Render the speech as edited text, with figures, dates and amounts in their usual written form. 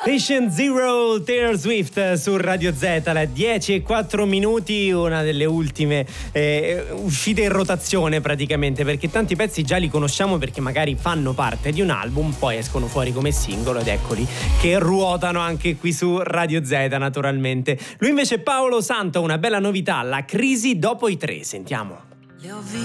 Patient Zero, Taylor Swift su Radio Z, alle 10:04, una delle ultime uscite in rotazione praticamente, perché tanti pezzi già li conosciamo perché magari fanno parte di un album, poi escono fuori come singolo ed eccoli che ruotano anche qui su Radio Z naturalmente. Lui invece è Paolo Santo, una bella novità, La crisi dopo i tre, sentiamo.